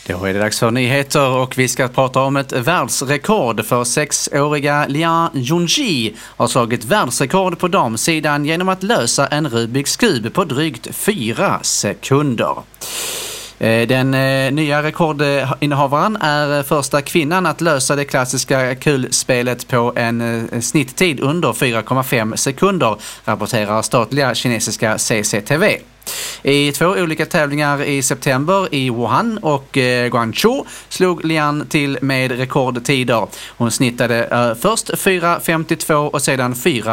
Då är det dags för nyheter och vi ska prata om ett världsrekord för 6-åriga Lian Junji har slagit världsrekord på damsidan genom att lösa en Rubiks kub på drygt 4 sekunder. Den nya rekordinnehavaren är första kvinnan att lösa det klassiska kulspelet på en snitttid under 4,5 sekunder, rapporterar statliga kinesiska CCTV. I 2 olika tävlingar i september i Wuhan och Guangzhou slog Lian till med rekordtider. Hon snittade först 4,52 och sedan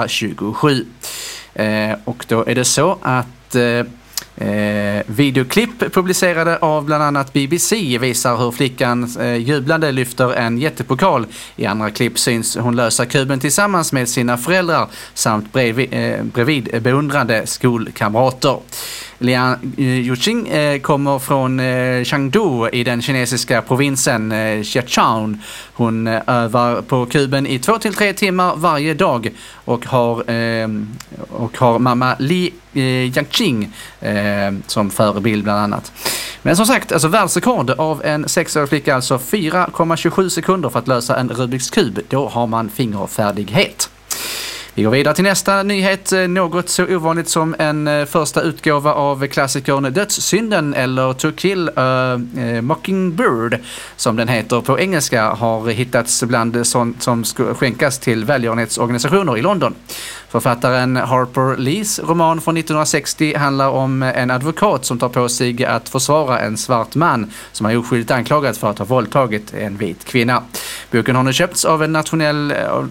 4,27. Och då är det så att videoklipp publicerade av bland annat BBC visar hur flickan jublande lyfter en jättepokal. I andra klipp syns hon lösa kuben tillsammans med sina föräldrar samt bredvid beundrande skolkamrater. Lian Yuqing kommer från Chengdu i den kinesiska provinsen Zhejiang. Hon övar på kuben i 2-3 timmar varje dag och har mamma Li Yangqing som förebild bland annat. Men som sagt, alltså världsrekord av en 6-årig flicka, alltså 4,27 sekunder för att lösa en Rubiks kub. Då har man fingerfärdighet. Vi går vidare till nästa nyhet, något så ovanligt som en första utgåva av klassikern Dödssynden eller To Kill a Mockingbird som den heter på engelska har hittats bland sånt som ska skänkas till välgörenhetsorganisationer i London. Författaren Harper Lees roman från 1960 handlar om en advokat som tar på sig att försvara en svart man som är oskyldigt anklagad för att ha våldtagit en vit kvinna. Boken har nu köpts av en